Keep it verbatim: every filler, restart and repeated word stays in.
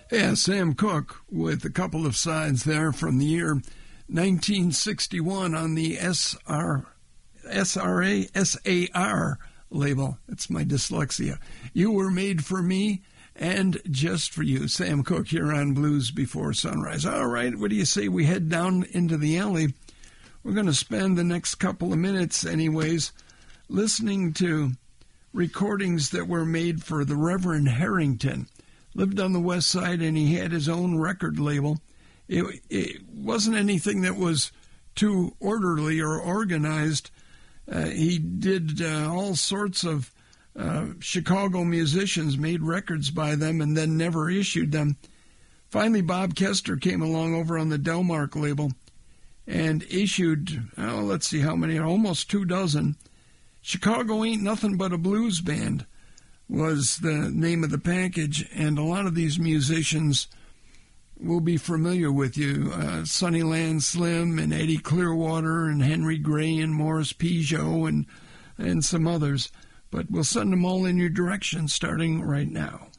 Yeah, Sam Cooke with a couple of sides there from the year nineteen sixty-one on the S R, S R A, S A R label. That's my dyslexia. You Were Made for Me and Just for You. Sam Cooke here on Blues Before Sunrise. All right, what do you say we head down into the alley? We're going to spend the next couple of minutes anyways listening to recordings that were made for the Reverend Harrington. Lived on the West Side, and he had his own record label. It, it wasn't anything that was too orderly or organized. Uh, he did uh, all sorts of uh, Chicago musicians, made records by them, and then never issued them. Finally, Bob Kester came along over on the Delmark label and issued, oh, let's see how many, almost two dozen. Chicago Ain't Nothing But a Blues Band was the name of the package, and a lot of these musicians will be familiar with you. Uh, Sunnyland Slim and Eddie Clearwater and Henry Gray and Morris Peugeot and, and some others. But we'll send them all in your direction starting right now.